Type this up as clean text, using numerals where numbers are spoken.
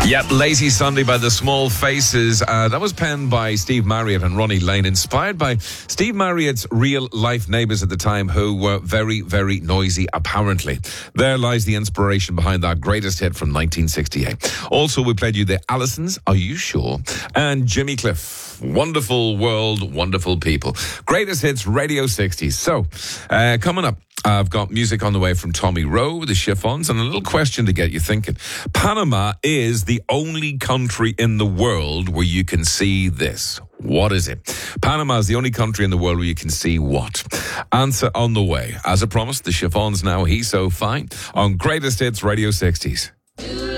Yep, Lazy Sunday by the Small Faces. That was penned by Steve Marriott and Ronnie Lane, inspired by Steve Marriott's real-life neighbours at the time, who were very, very noisy, apparently. There lies the inspiration behind that greatest hit from 1968. Also, we played you the Allisons, Are You Sure? And Jimmy Cliff, Wonderful World, Wonderful People. Greatest hits, Radio 60s. So, coming up, I've got music on the way from Tommy Rowe, the Chiffons, and a little question to get you thinking. Panama is the only country in the world where you can see this. What is it? Panama is the only country in the world where you can see what? Answer on the way. As I promised, the Chiffons now, He's So Fine, on Greatest Hits Radio 60s.